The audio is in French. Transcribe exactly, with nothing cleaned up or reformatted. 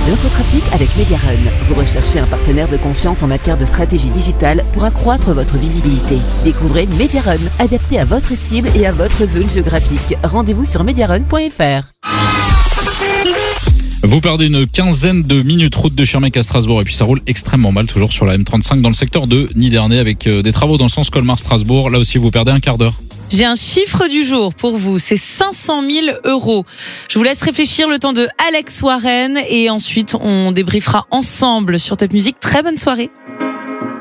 L'infotrafic avec Mediarun. Vous recherchez un partenaire de confiance en matière de stratégie digitale pour accroître votre visibilité. Découvrez Mediarun, adapté à votre cible et à votre zone géographique. Rendez-vous sur mediarun point f r. Vous perdez une quinzaine de minutes route de Schirmeck à Strasbourg et puis ça roule extrêmement mal toujours sur la M trente-cinq dans le secteur de Nidernais avec des travaux dans le sens Colmar-Strasbourg. Là aussi vous perdez un quart d'heure. J'ai un chiffre du jour pour vous, c'est cinq cent mille euros. Je vous laisse réfléchir le temps de Alex Warren et ensuite on débriefera ensemble sur Top Music. Très bonne soirée.